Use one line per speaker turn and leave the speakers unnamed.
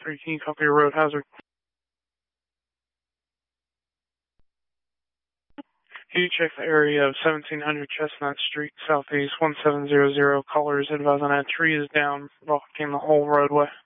3, can you copy a road hazard? Can you check the area of 1700 Chestnut Street, Southeast 1700? Callers advising that tree is down, blocking the whole roadway.